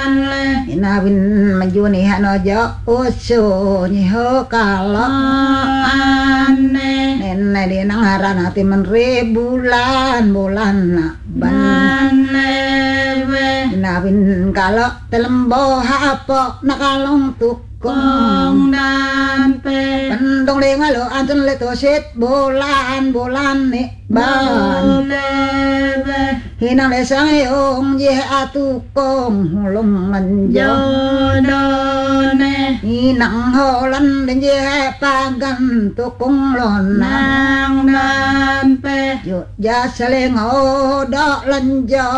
inawin majuni hanojo usu nyiho kalau nene di nangaran hati menri bulan ban inawin kalau telembo hapo nakalong tukong dan pendong le ngalo anton le tosit bulan nih ban hinang le sangayong je atukong hulong manjodone hinang holan den je pagan tukong lonang dan pe yo ja saling odok lenjo